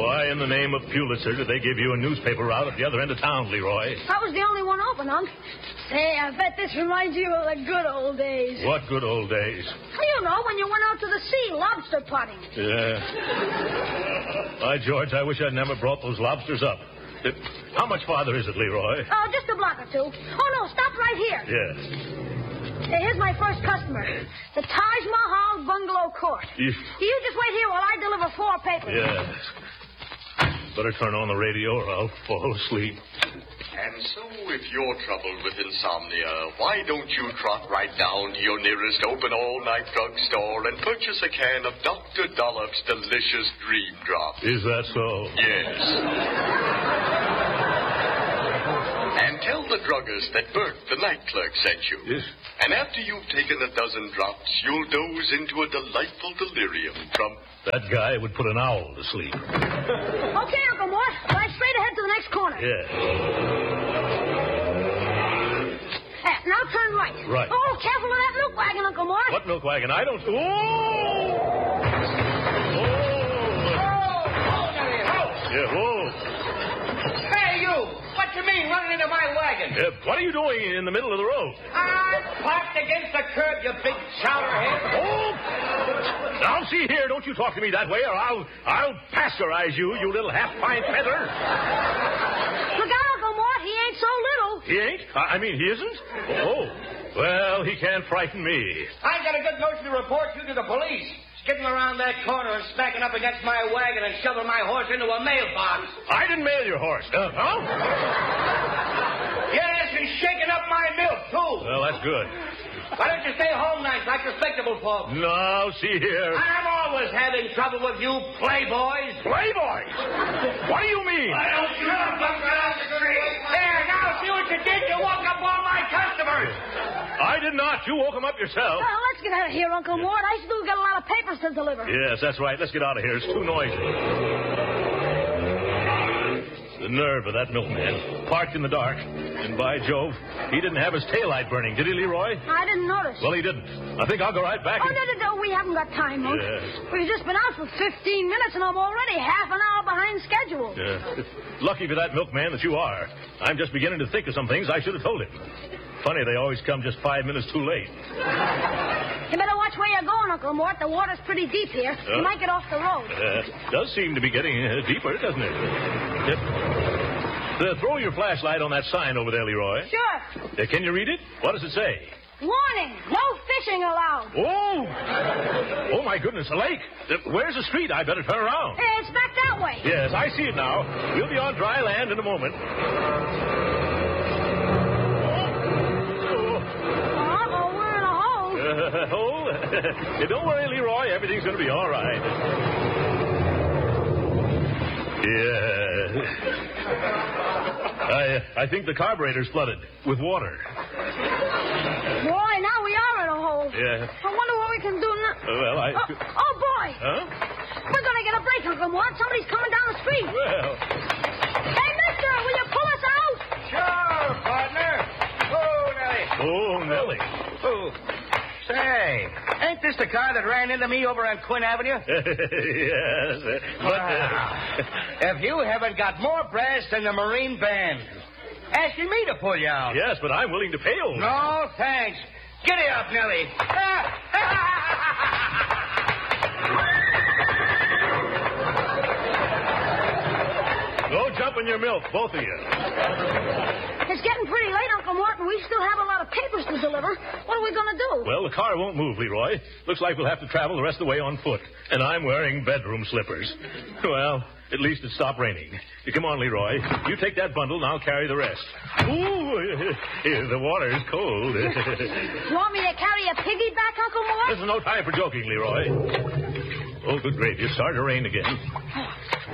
Why in the name of Pulitzer did they give you a newspaper route at the other end of town, Leroy? I was the only one open, Unc. Say, I bet this reminds you of the good old days. What good old days? You know, when you went out to the sea lobster potting. Yeah. By George, I wish I'd never brought those lobsters up. How much farther is it, Leroy? Oh, just a block or two. Oh, no, stop right here. Yes. Here's my first customer. The Taj Mahal Bungalow Court. You just wait here while I deliver 4 papers. Yes. Better turn on the radio or I'll fall asleep. And so, if you're troubled with insomnia, why don't you trot right down to your nearest open all-night drugstore and purchase a can of Dr. Dollop's delicious Dream Drop? Is that so? Yes. And tell the druggist that Bert, the night clerk, sent you. Yes. And after you've taken a dozen drops, you'll doze into a delightful delirium from... That guy would put an owl to sleep. Okay, Uncle Mort. Right straight ahead to the next corner. Yeah. Now turn right. Right. Oh, careful of that milk wagon, Uncle Mort. What milk wagon? I don't... Oh! Yeah, whoa. Hey, you! What you mean running into my wagon? What are you doing in the middle of the road? I'm parked against the curb, you big chowderhead. Oh! Now, see here, don't you talk to me that way, or I'll pasteurize you, you little half-pint feather. Look out, Uncle Mort. He ain't so little. He ain't? I mean, he isn't? Oh. Well, he can't frighten me. I got a good notion to report you to the police. Skidding around that corner and smacking up against my wagon and shoving my horse into a mailbox. I didn't mail your horse. Huh? Yes, and shaking up my milk, too. Well, that's good. Why don't you stay home nights like respectable folks? No, see here. I'm always having trouble with you playboys. Playboys? What do you mean? Why don't you bump around the street? There, now see what you did. You woke up all my customers. I did not. You woke him up yourself. Well, let's get out of here, Uncle Mort. I still got a lot of papers to deliver. Yes, that's right. Let's get out of here. It's too noisy. The nerve of that milkman. Parked in the dark. And by Jove, he didn't have his taillight burning, did he, Leroy? I didn't notice. Well, he didn't. I think I'll go right back. Oh, no. We haven't got time, Unc. Yes. We've just been out for 15 minutes, and I'm already half an hour behind schedule. Yeah. Lucky for that milkman that you are. I'm just beginning to think of some things I should have told him. Funny, they always come just 5 minutes too late. You better watch where you're going, Uncle Mort. The water's pretty deep here. You might get off the road. Does seem to be getting deeper, doesn't it? Yep. Throw your flashlight on that sign over there, Leroy. Sure. Can you read it? What does it say? Warning, no fishing allowed. Oh, my goodness, a lake. Where's the street? I better turn around. It's back that way. Yes, I see it now. We'll be on dry land in a moment. We're in a hole. Hole? Don't worry, Leroy. Everything's going to be all right. Yeah. I think the carburetor's flooded with water. Boy, now we are in a hole. Yeah. I wonder what we can do now. Well, Oh, boy. Huh? We're going to get a break, Uncle Mort. Somebody's coming down the street. Well. Hey, mister, will you pull us out? Sure, partner. Oh, Nellie. Oh, Nellie. Oh. Say, ain't this the car that ran into me over on Quinn Avenue? Yes. But, If you haven't got more brass than the Marine Band, asking me to pull you out. yes, but I'm willing to pay old. No, thanks. Giddy up, Nellie. Go jump in your milk, both of you. It's getting pretty late, Uncle Mort, and we still have a lot of papers to deliver. What are we going to do? Well, the car won't move, Leroy. Looks like we'll have to travel the rest of the way on foot. And I'm wearing bedroom slippers. Well, at least it stopped raining. Come on, Leroy. You take that bundle, and I'll carry the rest. Ooh, the water's cold. You want me to carry a piggyback, Uncle Mort? There's no time for joking, Leroy. Oh, good gravy. It's starting to rain again. Oh,